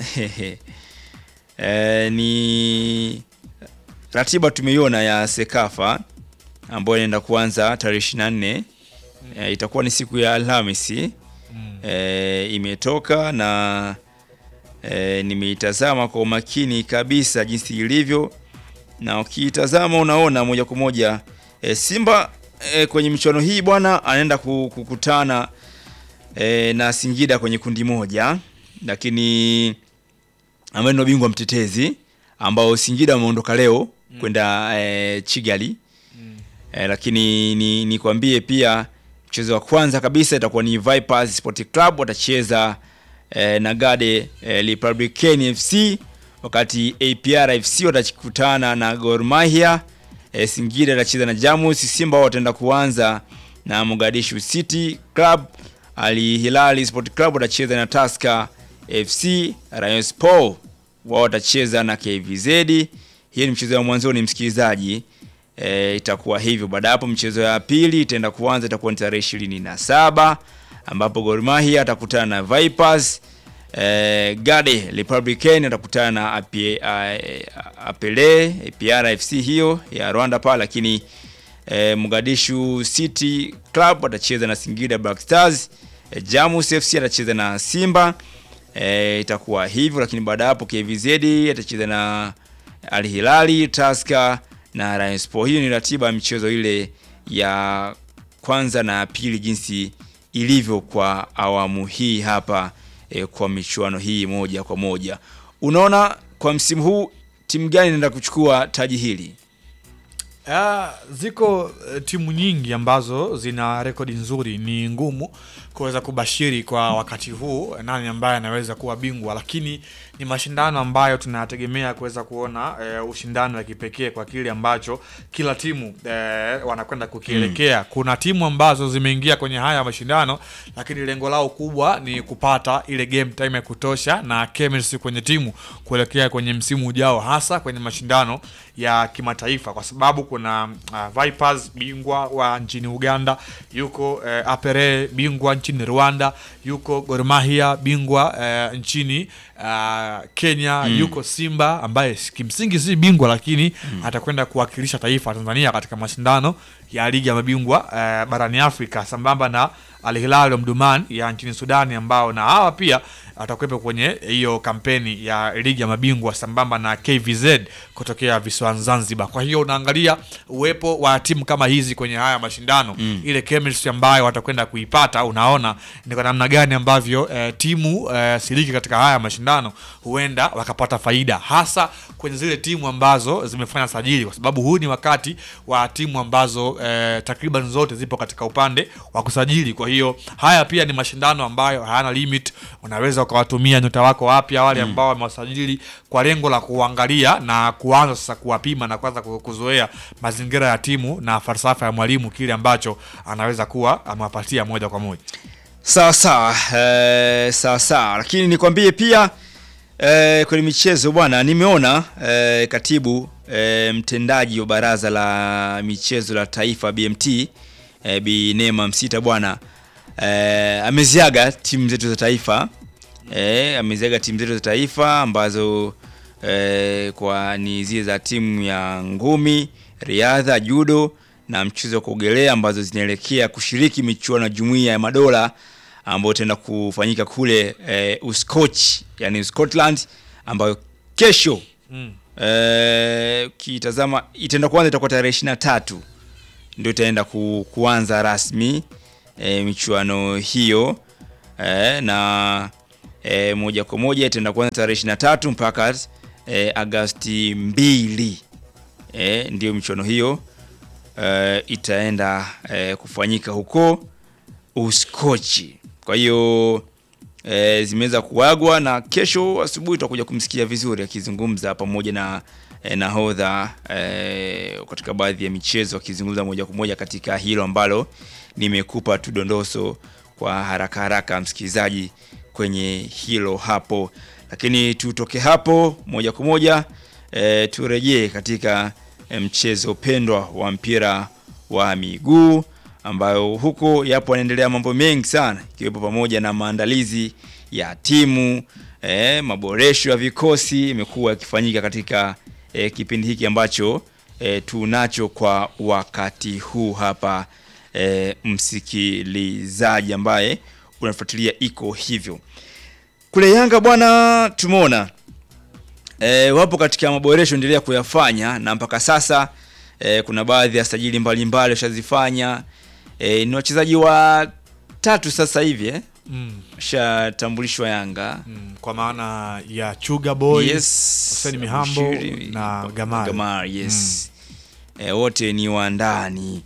e, ni ratiba tumeiona ya Sekafa ambayo inaenda kuanza tarehe ishirini na nne. E, itakuwa ni siku ya Alhamisi. mm. E, imetoka na e, nimeitazama kwa umakini kabisa jinsi ilivyo, na ukiitazama unaona moja kwa moja e, Simba e, kwenye michuano hii bwana anaenda kukutana e, na Singida kwenye kundi moja, lakini ambaye ndio bingwa mtetezi ambao Singida wameondoka leo mm. kwenda e, Kigali. mm. e, lakini ni nikwambie pia mchezo wa kwanza kabisa itakuwa ni Vipers Sport Club watacheza eh, na Gade eh, Republican F C, wakati A P R F C watakutana na Gor Mahia. eh, Singida watacheza na Jamus. Simba wataenda kuanza na Mogadishu City Club. Al Hilal Sport Club watacheza na Tusker F C. Rayon Sport wao watacheza na K V Z. Hii ni mchezo wa mwanzoni msikilizaji. E, itakuwa hivyo. Baada hapo mchezo ya pili itaenda kuanza, itakuwa ni tarehe ishirini na saba ambapo Gor Mahia atakutana na Vipers. e, Gade Republican atakutana na Ape, Apele A P R F C hiyo ya Rwanda pale, lakini e, Mogadishu City Club atacheza na Singida Black Stars. e, Jamus F C atacheza na Simba. e, itakuwa hivyo, lakini baada hapo K V Z atacheza na Al Hilal, Tusker na Rayon Sport. Hiyo ni ratiba ya michezo ile ya kwanza na pili jinsi ilivyo kwa awamu hii hapa e, kwa michuano hii moja kwa moja. Unaona kwa msimu huu timu gani inaenda kuchukua taji hili? Ya, ziko uh, timu nyingi ambazo zina rekodi nzuri. Ni ngumu kuweza kubashiri kwa wakati huu nani ambaye anaweza kuwa bingwa, lakini ni mashindano ambayo tunategemea kuweza kuona uh, ushindano wa kipekee kwa kile ambacho kila timu uh, wanakwenda kukielekea. mm. Kuna timu ambazo zimeingia kwenye haya mashindano, lakini lengo lao kubwa ni kupata ile game time ya kutosha na chemistry kwenye timu kuelekea kwenye msimu ujao, hasa kwenye mashindano ya kimataifa, kwa sababu kuna uh, Vipers bingwa wa nchini Uganda, yuko uh, Apere bingwa nchini Rwanda, yuko Gor Mahia bingwa uh, nchini uh, Kenya. mm. Yuko Simba ambaye kimsingi si bingwa, lakini mm. atakwenda kuwakilisha taifa Tanzania katika mashindano ya ligi ya mabingwa uh, barani Afrika, sambamba na Al Hilal Omdurman ya nchini Sudani, ambao na hawa pia atakuwepo kwenye hiyo kampeni ya ligi ya mabingwa sambamba na K V Z kutokea visiwani Zanzibar. Kwa hiyo unaangalia uwepo wa timu kama hizi kwenye haya mashindano, mm. ile chemistry ambayo watakwenda kuipata, unaona ni kwa namna gani ambavyo eh, timu eh, siliki katika haya mashindano huenda wakapata faida, hasa kwenye zile timu ambazo zimefanya sajili, kwa sababu huu ni wakati wa timu ambazo eh, takriban zote zipo katika upande wa kusajili. Kwa hiyo haya pia ni mashindano ambayo hayana limit, unaweza ukawatumia nyota wako wapya wale ambao mm. wamewasajili kwa lengo la kuangalia na kuanza sasa kuwapima na kwanza kuzoea mazingira ya timu na falsafa ya mwalimu, kile ambacho anaweza kuwa amewapatia moja kwa moja. Sawa sawa, eh, sawa sawa. Lakini nikwambie pia eh, kwenye michezo bwana, nimeona eh, katibu eh, mtendaji wa baraza la michezo la taifa B M T eh, Bi Neema Msita bwana eh, ameziaga timu zetu za taifa. Eh, ameziaga timu zetu za taifa ambazo eh, kwa ni zile za timu ya ngumi, riadha, judo na mchezo wa kuogelea ambazo zinaelekea kushiriki michuano ya Jumuiya ya Madola ambayo tena kufanyika kule eh, Uskochi, yani Scotland, ambayo kesho Mm. Eh, kitazama itaenda kuanza itakuwa tarehe ishirini na tatu ndio itaenda ku, kuanza rasmi e, michuano hiyo e, na e, moja kwa moja itaenda kuanza tarehe ishirini na tatu mpaka e, Agosti mbili e, ndio michuano hiyo e, itaenda e, kufanyika huko Uskochi. Kwa hiyo e, zimeweza kuagwa na kesho asubuhi tutakuja kumsikia vizuri akizungumza pamoja na e, nahodha e, katika baadhi ya michezo akizungumza moja kwa moja katika hilo ambalo nimekupa tu dondoso kwa haraka haraka msikilizaji kwenye hilo hapo. Lakini tutoke hapo moja kwa moja e, turejee katika e, mchezo pendwa wa mpira wa miguu ambayo huko yapo yanaendelea mambo mengi sana ikiwepo pamoja na maandalizi ya timu, eh, maboresho ya vikosi imekuwa yakifanyika katika eh, kipindi hiki ambacho eh, tunacho kwa wakati huu hapa eh, msikilizaji ambaye unafuatilia iko hivyo. Kule Yanga bwana tumeona eh, wapo katika maboresho endelea kuyafanya na mpaka sasa eh, kuna baadhi ya sajili mbalimbali washazifanya. E, ni wachezaji wa tatu sasa hivi eh mm. shatambulishwa Yanga mm. kwa maana ya Chuga Boy, yes. Hussein Mihambo Mshiri, na Gamar, Gamar yes mm. e, wote ni wa ndani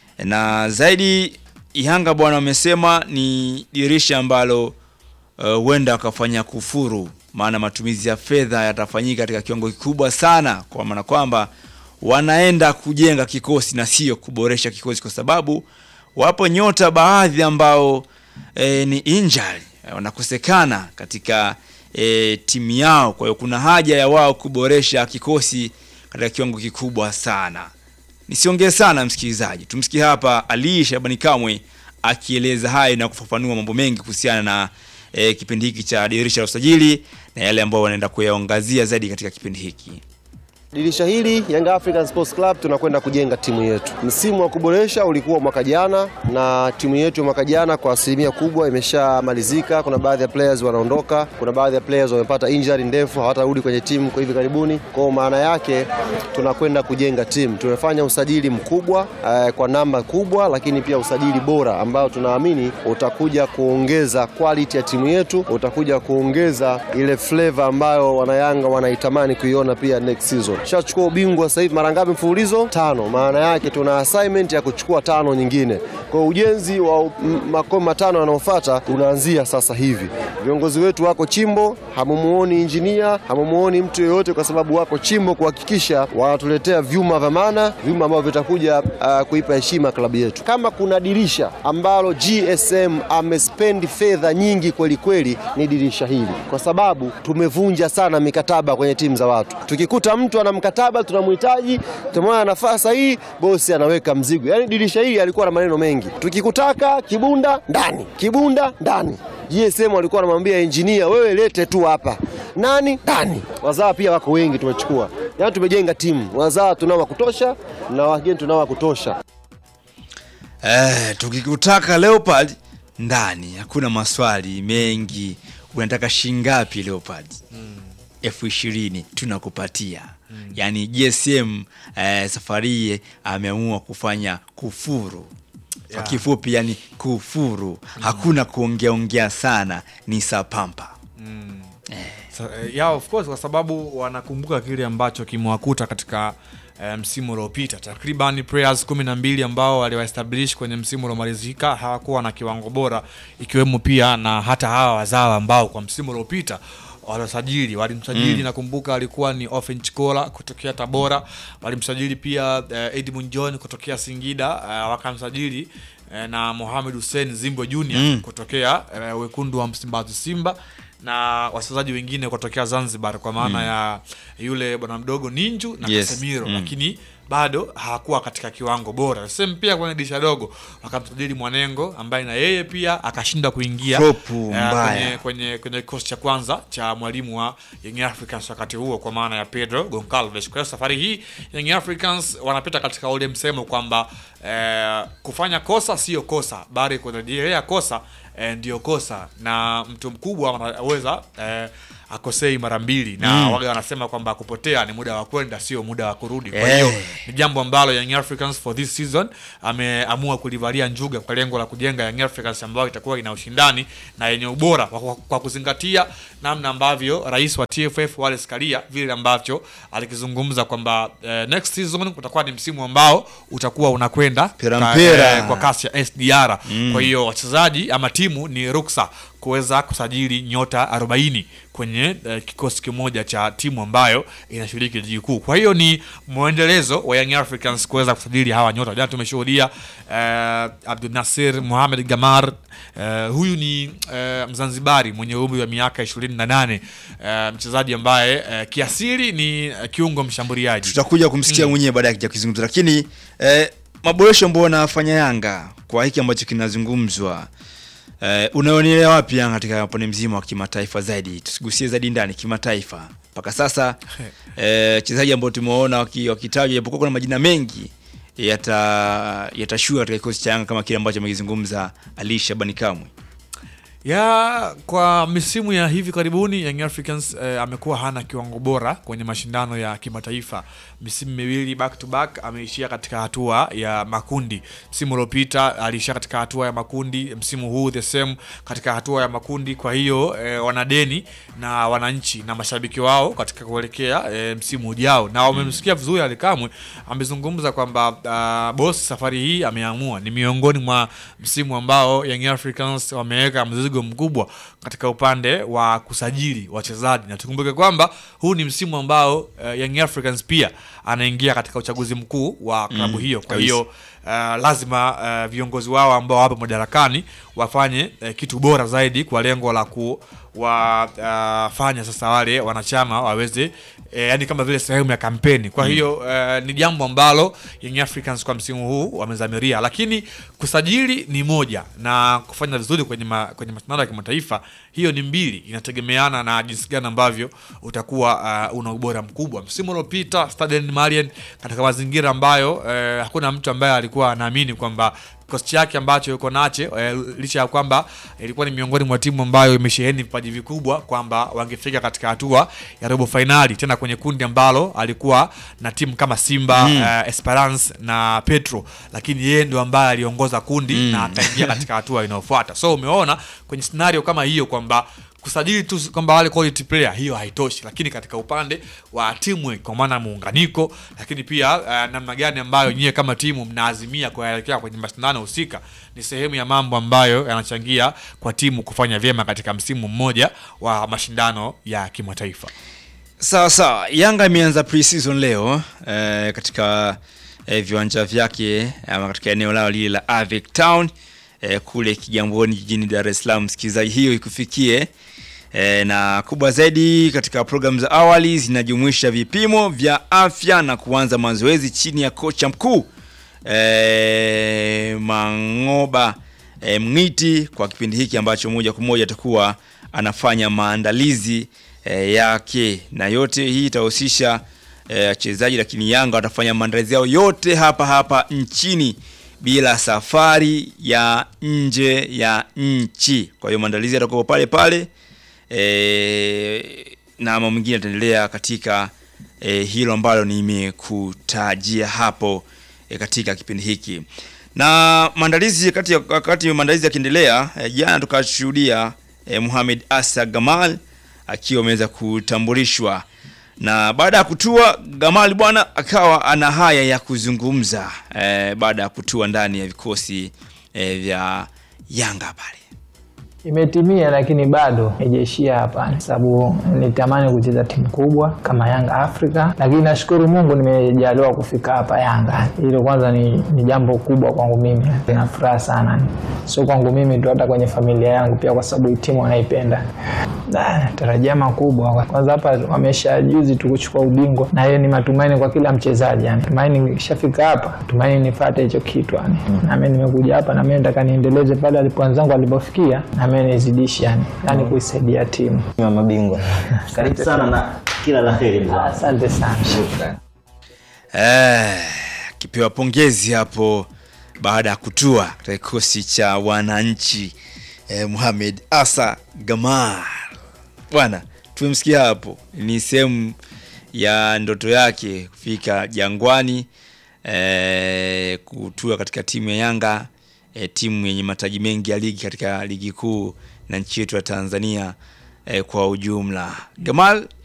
na zaidi Yanga bwana wamesema ni dirisha ambalo huenda uh, wakafanya kufuru, maana matumizi ya fedha yatafanyika katika kiwango kikubwa sana, kwa maana kwamba wanaenda kujenga kikosi na sio kuboresha kikosi, kwa sababu wapo nyota baadhi ambao e, ni injury wanakosekana katika e, timu yao. Kwa hiyo kuna haja ya wao kuboresha kikosi katika kiwango kikubwa sana. Nisiongee sana msikilizaji, tumsikie hapa Ali Shabani Kamwe akieleza hayo na kufafanua mambo mengi kuhusiana na e, kipindi hiki cha dirisha la usajili na yale ambao wanaenda kuyaangazia zaidi katika kipindi hiki. Dirisha hili Young African Sports Club tunakwenda kujenga timu yetu. Msimu wa kuboresha ulikuwa mwaka jana na timu yetu mwaka jana kwa asilimia kubwa imeshamalizika. Kuna baadhi ya players wanaondoka, kuna baadhi ya players wamepata injury ndefu hawatarudi kwenye timu kwa hivi karibuni. Kwa maana yake tunakwenda kujenga timu. Tumefanya usajili mkubwa eh, kwa namba kubwa, lakini pia usajili bora ambao tunaamini utakuja kuongeza quality ya timu yetu, utakuja kuongeza ile flavor ambayo wanayanga wanaitamani kuiona pia next season. Shachukua ubingwa sasa hivi mara ngapi mfululizo? Tano. Maana yake tuna assignment ya kuchukua tano nyingine. Kwa ujenzi wa makombe matano yanayofuata unaanzia sasa hivi. Viongozi wetu wako chimbo, hamumuoni engineer, hamumuoni mtu yeyote, kwa sababu wako chimbo kuhakikisha wanatuletea vyuma vya maana, vyuma ambavyo vitakuja uh, kuipa heshima klabu yetu. Kama kuna dirisha ambalo G S M amespend fedha nyingi kweli kweli ni dirisha hili, kwa sababu tumevunja sana mikataba kwenye timu za watu. Tukikuta mtu ana mkataba tunamhitaji, tumwona nafasi hii, bosi anaweka mzigo. Yaani dirisha hili alikuwa na maneno mengi. Tukikutaka kibunda ndani, kibunda ndani. G S M alikuwa anamwambia engineer, wewe lete tu hapa. Nani? Ndani. Wazaa pia wako wengi tumechukua. Yaani tumejenga timu. Wazaa tunao wa kutosha na wageni tunao wa kutosha. Eh, tukikutaka Leopard ndani, hakuna maswali mengi. Unataka shingapi Leopard? Mm. elfu ishirini tunakupatia. Mm. Yaani G S M eh, safari ameamua kufanya kufuru. Yeah. Kwa kifupi yani kufuru. Mm. Hakuna kuongea ongea sana, ni sapampa. Mm. Eh. So, yeah, of course, kwa sababu wanakumbuka kile ambacho kimewakuta katika eh, msimu uliopita. Takriban players kumi na mbili ambao waliwaestablish kwenye msimu uliomalizika hawakuwa na kiwango bora, ikiwemo pia na hata hawa wazawa ambao kwa msimu uliopita walisajili. Walimsajili mm. nakumbuka alikuwa ni Offense Kola kutokea Tabora, walimsajili pia uh, Edmund John kutokea Singida, uh, wakamsajili uh, na Mohamed Hussein Zimbo Junior mm. kutokea uh, Wekundu wa Msimbazi Simba, na wachezaji wengine kutokea Zanzibar kwa maana mm. ya yule bwana mdogo Ninju na yes. Casemiro mm. lakini bado hakuwa katika kiwango bora. Same pia kwenye dirisha dogo wakamsajili Mwanengo ambaye na yeye pia akashinda kuingia uh, kwenye kwenye kwenye kikosi cha kwanza cha mwalimu wa Young Africans wakati huo, kwa maana ya Pedro Goncalves. Kwa safari hii Young Africans wanapita katika ule msemo kwamba uh, kufanya kosa sio kosa, bali kuendelea kosa eh, ndio kosa, na mtu mkubwa anaweza eh, akosei mara mbili na Mm. waga wanasema kwamba kupotea ni muda wa kwenda sio muda wa kurudi. Kwa Eh. hiyo ni jambo ambalo Young Africans for this season ameamua kulivalia njuga kwa lengo la kujenga Young Africans ambayo itakuwa ina ushindani na yenye ubora kwa, kwa, kwa kuzingatia namna ambavyo rais wa T F F Wallace Karia vile ambavyo alikizungumza kwamba eh, next season kutakuwa ni msimu ambao utakuwa unakwenda Pera ka- mpera. eh, kwa kasi ya S D R. Mm. Kwa hiyo wachezaji ama timu ni ruksa kuweza kusajili nyota arobaini kwenye eh, kikosi kimoja cha timu ambayo inashiriki ligi kuu. Kwa hiyo ni muendelezo wa Young Africans kuweza kusajili hawa nyota. Jana tumeshuhudia eh, Abdul Nasir Mohamed Gamar, eh, huyu ni eh, Mzanzibari mwenye umri wa miaka ishirini na nane, eh, mchezaji ambaye eh, kiasili ni eh, kiungo mshambuliaji. Tutakuja kumsikia Mm. mwenyewe baada ya kuzungumza, lakini eh, maboresho ambayo wanafanya Yanga kwa hiki ambacho kinazungumzwa, eh, unaonelea wapi Yanga katika upande mzima wa kimataifa zaidi? Tusigusie zaidi ndani kimataifa. Mpaka sasa eh, wachezaji ambao tumeona waki- wakitajwa japokuwa kuna majina mengi yata yatashuka katika kikosi cha Yanga kama kile ambacho amekizungumza Ali Shabani Kamwe. Ya kwa misimu ya hivi karibuni Young Africans eh, amekuwa hana kiwango bora kwenye mashindano ya kimataifa. Misimu miwili back to back ameishia katika hatua ya makundi. Msimu uliopita aliishia katika hatua ya makundi, msimu huu the same katika hatua ya makundi. Kwa hiyo eh, wanadeni na wananchi na mashabiki wao katika kuelekea eh, msimu ujao. Na wamemsikia vizuri Ali Kamwe amezungumza kwamba uh, boss safari hii ameamua ni miongoni mwa msimu ambao Young Africans wameweka mzigo mkubwa katika upande wa kusajili wachezaji, na tukumbuke kwamba huu ni msimu ambao uh, Young Africans pia anaingia katika uchaguzi mkuu wa klabu Mm, hiyo. Kwa kabisa. hiyo uh, lazima uh, viongozi wao ambao wapo madarakani wafanye uh, kitu bora zaidi kwa lengo la kuwafanya uh, sasa wale wanachama waweze eh, yani kama vile sehemu ya kampeni. Kwa hiyo uh, ni jambo ambalo Young Africans kwa msimu huu wamezamiria, lakini kusajili ni moja na kufanya vizuri kwenye ma, kwenye mashindano ya kimataifa hiyo ni mbili. Inategemeana na jinsi gani ambavyo utakuwa uh, una ubora mkubwa. Msimu uliopita Stade Malien katika mazingira ambayo uh, hakuna mtu ambaye alikuwa anaamini kwamba kikosi chake ambacho yuko nacho eh, licha ya kwamba ilikuwa ni miongoni mwa timu ambayo imesheheni vipaji vikubwa kwamba wangefika katika hatua ya robo finali, tena kwenye kundi ambalo alikuwa na timu kama Simba, Mm. eh, Esperance na Petro, lakini yeye ndio ambaye aliongoza kundi Mm. na akaingia katika hatua inayofuata. So umeona kwenye scenario kama hiyo kwamba kusajili tu kwamba wale quality player hiyo haitoshi, lakini katika upande wa teamwork kwa maana muunganiko, lakini pia uh, namna gani ambayo nyie kama timu mnaazimia kuelekea kwenye mashindano husika ni sehemu ya mambo ambayo yanachangia kwa timu kufanya vyema katika msimu mmoja wa mashindano ya kimataifa. Sawa sawa, Yanga imeanza pre-season leo eh, katika eh, viwanja vyake ama katika eneo lao lile la Avic Town eh, kule Kigamboni jijini Dar es Salaam. Sikiza hiyo ikufikie eh, na kubwa zaidi katika programu za awali zinajumuisha vipimo vya afya na kuanza mazoezi chini ya kocha mkuu eh, Mangoba eh, Mngiti kwa kipindi hiki ambacho moja kwa moja atakuwa anafanya maandalizi E, yake, na yote hii itahusisha wachezaji e, lakini Yanga watafanya maandalizi yao yote hapa hapa nchini bila safari ya nje ya nchi. Kwa hiyo maandalizi yatakuwa pale pale e, na mambo mengine yataendelea katika e, hilo ambalo nimekutajia hapo e, katika kipindi hiki. Na maandalizi kati wakati maandalizi yakiendelea, e, jana tukashuhudia e, Mohamed Assa Gamal akiwa ameweza kutambulishwa, na baada ya kutua Gamal bwana akawa ana haya ya kuzungumza eh, baada ya kutua ndani ya vikosi eh, vya Yanga pale. Imetimia lakini bado haijaishia hapa, sababu nitamani kucheza timu kubwa kama Yanga Afrika, lakini nashukuru Mungu nimejaliwa kufika hapa Yanga. Hilo kwanza ni, ni jambo kubwa kwangu mimi, nina furaha sana, sio kwangu mimi tu, hata kwenye familia yangu pia, kwa sababu timu wanaipenda. Na tarajia makubwa kwanza hapa, wamesha juzi tu kuchukua ubingwa, na hiyo ni matumaini kwa kila mchezaji yani. Tumaini nishafika hapa, tumaini nifuate hicho kitu yani. Na mimi nimekuja hapa na mimi nataka niendeleze pale alipoanzangu alipofikia, na mimi nizidishi yani, yani kuisaidia timu ya mabingwa. Karibu sana na kila la heri. Asante sana. Shukrani. Eh, kipewa pongezi hapo baada ya kutua katika kikosi cha wananchi eh, Mohamed Assa Gamal. Bwana, tumemsikia hapo, ni sehemu ya ndoto yake kufika Jangwani, eh, kutua katika timu ya Yanga, eh, timu yenye mataji mengi ya ligi katika ligi kuu na nchi yetu ya Tanzania, eh, kwa ujumla. Gamal